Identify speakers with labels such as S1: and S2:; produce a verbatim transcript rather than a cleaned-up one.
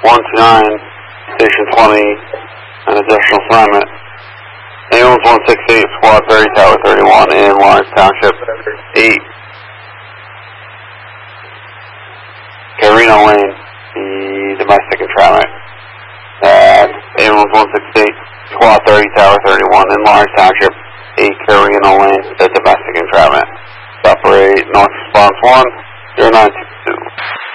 S1: one two nine, Station twenty, an additional assignment. Ambulance one six eight, Squad thirty, Tower thirty-one in Lawrence Township, eight. Carino Lane, the domestic entrapment. Uh, ambulance one six eight, Squad thirty, Tower thirty-one in Lawrence Township, eight Carino Lane, the domestic entrapment. Operate North Response one, zero nine two two.